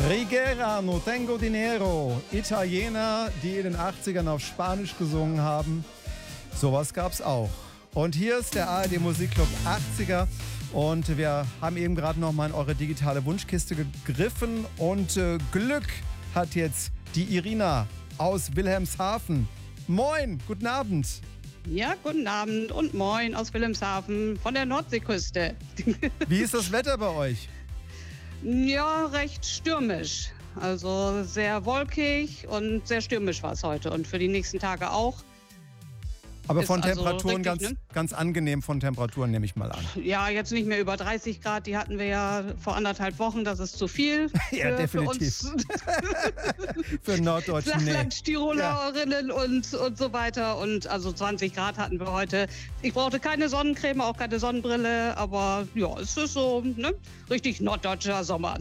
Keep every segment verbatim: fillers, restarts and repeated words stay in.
Rigera, no tengo dinero. Italiener, die in den achtzigern auf Spanisch gesungen haben. Sowas gab's auch. Und hier ist der A R D Musikclub achtziger. Und wir haben eben gerade noch mal in eure digitale Wunschkiste gegriffen. Und äh, Glück hat jetzt die Irina aus Wilhelmshaven. Moin, guten Abend. Ja, guten Abend und moin aus Wilhelmshaven von der Nordseeküste. Wie ist das Wetter bei euch? Ja, recht stürmisch. Also sehr wolkig und sehr stürmisch war es heute und für die nächsten Tage auch. Aber Ist von also Temperaturen richtig, ganz, ne? ganz angenehm von Temperaturen, nehme ich mal an. Ja, jetzt nicht mehr über dreißig Grad, die hatten wir ja vor anderthalb Wochen, das ist zu viel. Ja, für, definitiv. Für uns Für Norddeutschen, nee. Flachland-Tirolerinnen ja. und, und so weiter. Und also zwanzig Grad hatten wir heute. Ich brauchte keine Sonnencreme, auch keine Sonnenbrille, aber ja, es ist so, ne, richtig norddeutscher Sommer.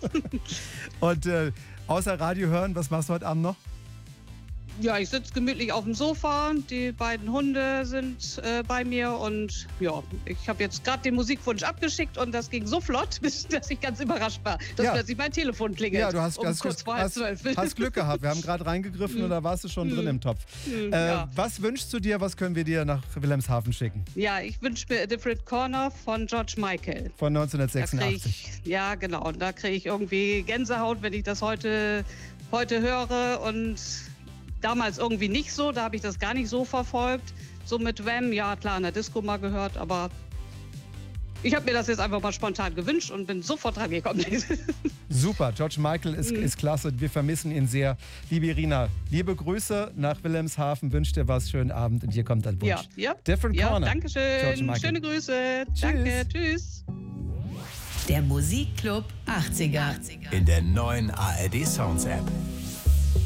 Und äh, außer Radio hören, was machst du heute Abend noch? Ja, ich sitze gemütlich auf dem Sofa. Die beiden Hunde sind äh, bei mir und ja, ich habe jetzt gerade den Musikwunsch abgeschickt und das ging so flott, dass ich ganz überrascht war, dass Ja. plötzlich mein Telefon klingelt. Ja, du hast, um hast, kurz vor halb hast, zwölf. hast Glück gehabt. Wir haben gerade reingegriffen und da warst du schon drin im Topf. Äh, ja. Was wünschst du dir, was können wir dir nach Wilhelmshaven schicken? Ja, ich wünsche mir A Different Corner von George Michael. Von Da krieg neunzehnhundertsechsundachtzig. ich, ja, genau. Und da kriege ich irgendwie Gänsehaut, wenn ich das heute, heute höre. Und damals irgendwie nicht so. Da habe ich das gar nicht so verfolgt. So mit Wham, ja klar, in der Disco mal gehört. Aber ich habe mir das jetzt einfach mal spontan gewünscht und bin sofort dran gekommen. Super, George Michael ist, ist klasse. Wir vermissen ihn sehr. Liebe Irina, liebe Grüße nach Wilhelmshaven. Wünsche dir was, schönen Abend und hier kommt dein Wunsch. Ja, ja. Different Ja, Corner. danke George schön. Michael. Schöne Grüße. Tschüss. Danke, tschüss. Der Musikclub achtziger. In der neuen A R D Sounds App.